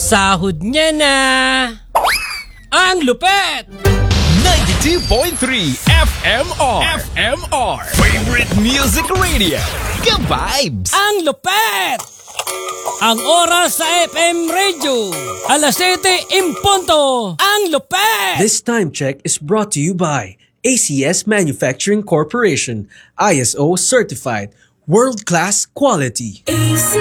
Sahod niya na! Ang lupet! 92.3 FMR Favorite Music Radio. Ka-vibes! Ang lupet! Ang oras sa FM Radio, alas 7:00. Ang lupet! This time check is brought to you by ACS Manufacturing Corporation, ISO certified, world-class quality.